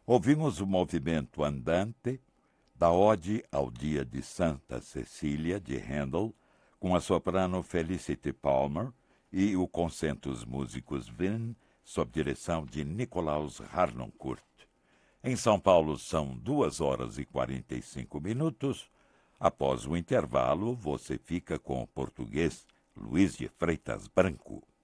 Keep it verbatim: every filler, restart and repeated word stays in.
Ouvimos o movimento Andante, da Ode ao Dia de Santa Cecília, de Handel, com a soprano Felicity Palmer e o Concentus Musicus Wien, sob direção de Nicolaus Harnoncourt. Em São Paulo são duas horas e quarenta e cinco minutos. Após o intervalo, você fica com o português Luiz de Freitas Branco.